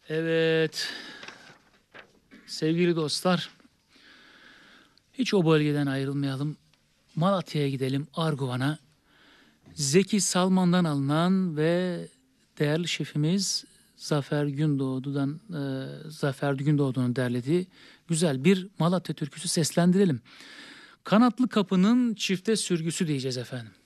Evet, sevgili dostlar, hiç o bölgeden ayrılmayalım. Malatya'ya gidelim, Arguvan'a. Zeki Salman'dan alınan ve değerli şefimiz Zafer Gündoğdu'nun derlediği güzel bir Malatya türküsü seslendirelim. Kanatlı Kapı'nın çifte sürgüsü diyeceğiz efendim.